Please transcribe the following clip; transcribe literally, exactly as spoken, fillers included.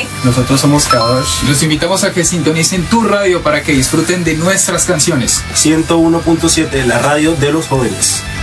Nosotros somos Kadosh. Los invitamos a que sintonicen tu radio para que disfruten de nuestras canciones. ciento uno punto siete, la radio de los jóvenes.